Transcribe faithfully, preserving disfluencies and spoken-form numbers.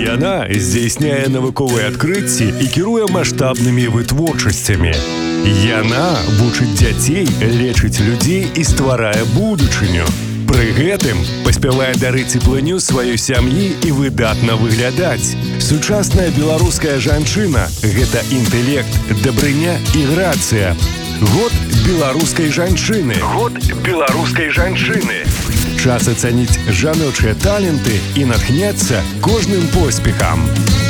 Яна здзяйсняе навуковыя адкрыцці і кіруе маштабнымі вытворчасцямі. Яна вучыць дзяцей, лечыць людзей і стварае будучыню. Пры гэтым паспявае дарыць цеплыню сваёй сям'і і выдатна выглядаць. Сучасная беларуская жанчына – гэта інтэлект, дабрыня і грацыя. Год беларускай жанчыны. Год беларускай жанчыны. Час ацаніць жаночыя таленты і натхняцца кожным поспехам.